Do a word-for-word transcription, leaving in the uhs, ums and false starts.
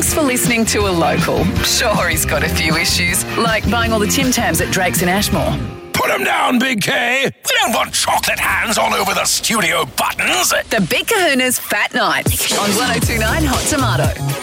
Thanks for listening to a local. Sure, he's got a few issues, like buying all the Tim Tams at Drake's in Ashmore. Put him down, Big K. We don't want chocolate hands all over the studio buttons. The Big Kahuna's Fat Night on one oh two point nine Hot Tomato.